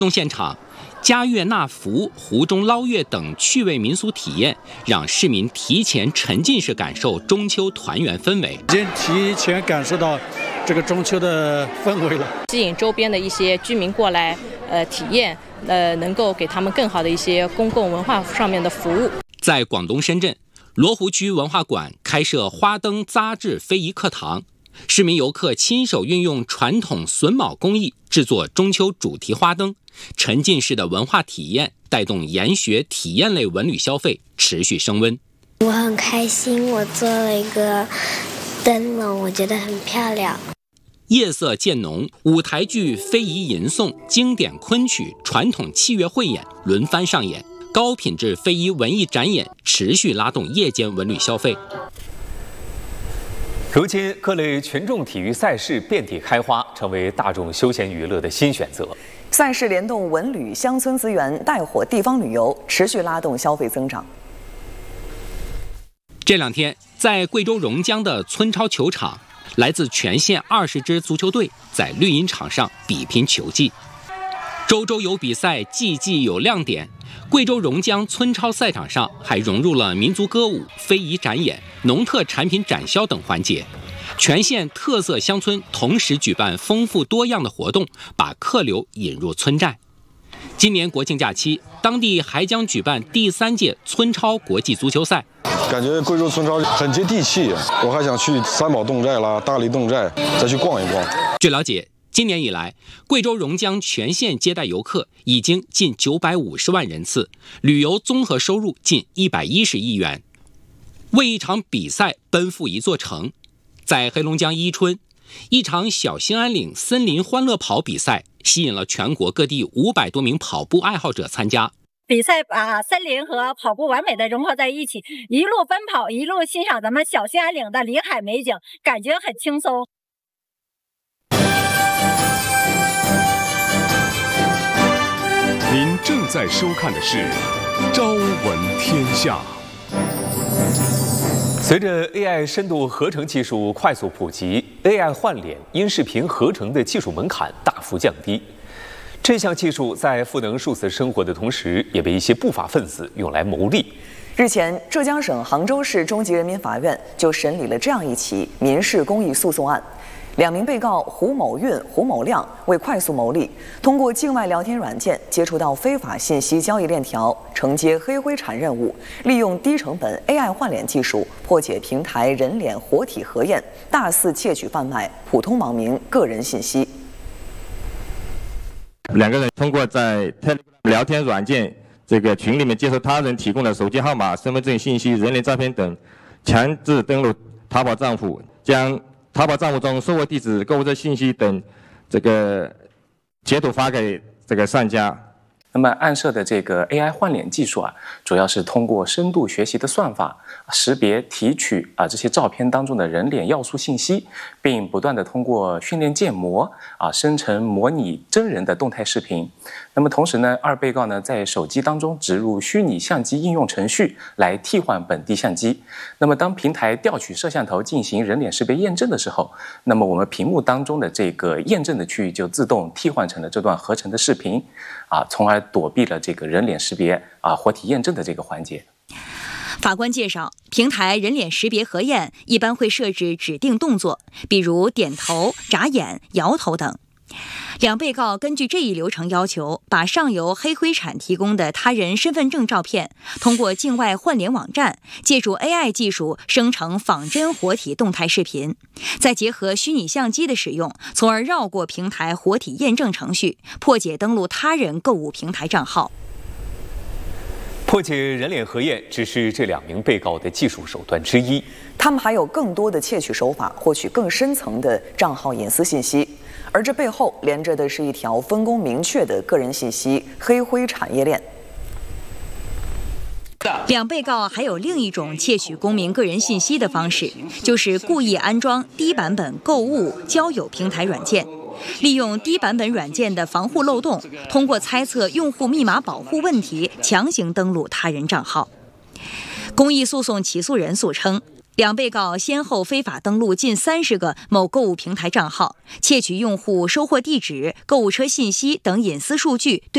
动现场，嘉悦纳福、湖中捞月等趣味民俗体验，让市民提前沉浸式感受中秋团圆氛围。 已经提前感受到这个中秋的氛围了， 吸引周边的一些居民过来体验，能够给他们更好的一些公共文化上面的服务。 在广东深圳，罗湖区文化馆开设花灯扎制非遗课堂。市民游客亲手运用传统榫卯工艺制作中秋主题花灯，沉浸式的文化体验带动研学体验类文旅消费持续升温。 我很开心，我做了一个灯笼，我觉得很漂亮。 夜色渐浓，舞台剧、非遗吟诵、经典昆曲、传统器乐汇演轮番上演，高品质非遗文艺展演持续拉动夜间文旅消费。 如今，各类群众体育赛事遍地开花，成为大众休闲娱乐的新选择。 赛事联动文旅、乡村资源，带火地方旅游，持续拉动消费增长。 这两天，在贵州榕江的村超球场，来自全县20支足球队在绿茵场上比拼球技。周周有比赛，季季有亮点。贵州榕江村超赛场上还融入了民族歌舞、非遗展演、农特产品展销等环节。全县特色乡村同时举办丰富多样的活动，把客流引入村寨。今年国庆假期，当地还将举办第3届村超国际足球赛。 感觉贵州村超很接地气，我还想去三宝侗寨啦、大荔侗寨再去逛一逛。 据了解，今年以来，贵州榕江全县接待游客已经近950万人次，旅游综合收入近110亿元。为一场比赛奔赴一座城，在黑龙江伊春，一场小兴安岭森林欢乐跑比赛吸引了全国各地500多名跑步爱好者参加。 比赛把森林和跑步完美的融合在一起，一路奔跑，一路欣赏咱们小兴安岭的林海美景，感觉很轻松。 您正在收看的是《朝闻天下》。 随着 AI 深度合成技术快速普及 ，AI 换脸、音视频合成的技术门槛大幅降低。这项技术在赋能数字生活的同时，也被一些不法分子用来牟利。 日前，浙江省杭州市中级人民法院就审理了这样一起民事公益诉讼案。2名被告胡某运、胡某亮为快速牟利，通过境外聊天软件接触到非法信息交易链条，承接黑灰产任务，利用低成本 AI 换脸技术破解平台人脸活体核验，大肆窃取贩卖普通网民个人信息。 2个人通过在 Telegram 聊天软件这个群里面接受他人提供的手机号码、身份证信息、人脸照片等，强制登录淘宝账户，将淘宝账户中售货地址、购物车信息等这个截图发给这个商家。 那么暗设的这个 AI 换脸技术啊，主要是通过深度学习的算法，识别提取这些照片当中的人脸要素信息，并不断的通过训练建模生成模拟真人的动态视频。那么同时呢，2被告呢在手机当中植入虚拟相机应用程序来替换本地相机。那么当平台调取摄像头进行人脸识别验证的时候，那么我们屏幕当中的这个验证的区域就自动替换成了这段合成的视频从而躲避了这个人脸识别活体验证的这个环节。 法官介绍，平台人脸识别核验一般会设置指定动作，比如点头、眨眼、摇头等。2被告根据这一流程要求，把上游黑灰产提供的他人身份证照片，通过境外换脸网站，借助 AI 技术生成仿真活体动态视频，再结合虚拟相机的使用，从而绕过平台活体验证程序，破解登录他人购物平台账号。 破解人脸核验只是这2名被告的技术手段之一， 他们还有更多的窃取手法，获取更深层的账号隐私信息，而这背后连着的是一条分工明确的个人信息黑灰产业链。 2被告还有另一种窃取公民个人信息的方式，就是故意安装低版本购物、交友平台软件，利用低版本软件的防护漏洞，通过猜测用户密码保护问题，强行登录他人账号。公益诉讼起诉人诉称，2被告先后非法登录近30个某购物平台账号，窃取用户收货地址、购物车信息等隐私数据，对